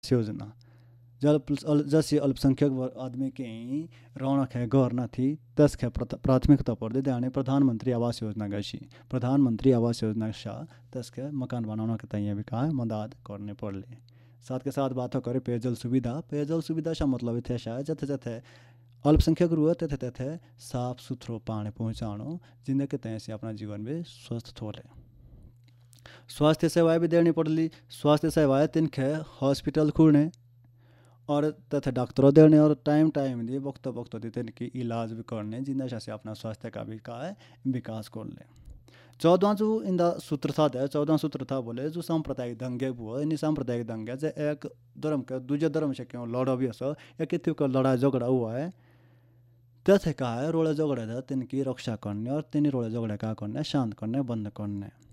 योजना जैसे अल्पसंख्यक आदमी के रौनक है घर ना थी तस के प्राथमिकता पर दे देने प्रधानमंत्री आवास योजना गशी प्रधानमंत्री आवास योजना शाह तस के मकान बनाना के तैयार भी कहा मदद करने पड़े। साथ के साथ बातों करें पेयजल सुविधा शा मतलब थे शायद जथे जथे अल्पसंख्यक रुआ थे थे साफ सुथरो पानी पहुँचाणो जिंदगी तय से अपना जीवन में स्वस्थ थोले। स्वास्थ्य सेवाएं भी देनी पड़ली। स्वास्थ्य सेवाएं तिनके हॉस्पिटल खुलने और तथा डॉक्टरों देने और टाइम दिए वक्त देते कि इलाज भी करने जिंदा से अपना स्वास्थ्य का भी का है विकास कर ले। 14वां जो इंदा सूत्र था 14वां सूत्र था बोले जो सांप्रदायिक दंगे हुआ इन सांप्रदायिक दंगे जे एक धर्म के दूसरे धर्म से क्यों लड़ा भी असो या कितने का लड़ाई झगड़ा हुआ है तथे कहा है रोड़े झगड़े था तिनकी रक्षा करने और तिन रोड़े झगड़े का करने शांत करने बंद करने।